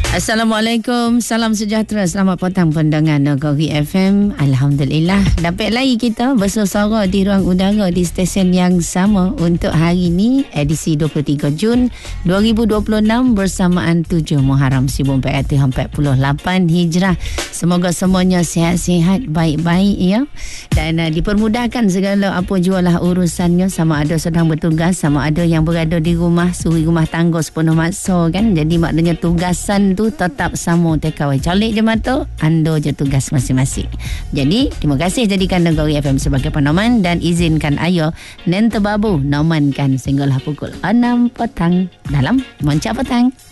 Assalamualaikum, salam sejahtera, selamat petang pendengar Negeri FM. Alhamdulillah, dapat lagi kita bersuara di ruang udara di stesen yang sama untuk hari ini, edisi 23 Jun 2026 bersamaan 7 Muharram 1448 Hijrah. Semoga semuanya sihat-sihat, baik-baik ya, dan dipermudahkan segala apa jualah urusannya, sama ada sedang bertugas, sama ada yang berada di rumah, suri rumah tangga sepenuh masa kan. Jadi maknanya tugasan tu tetap sama tekawai. Calik je mata, anda je tugas masing-masing. Jadi, terima kasih jadikan Negeri FM sebagai pedoman dan izinkan ayo Nen Tebabu nomankan sehinggalah pukul 6 petang dalam Moncak Petang.